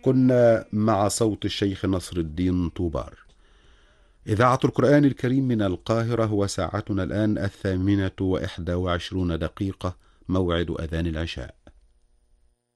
كنا مع صوت الشيخ نصر الدين طوبار. إذاعة القرآن الكريم من القاهرة، وساعتنا الآن 8:21 موعد أذان العشاء.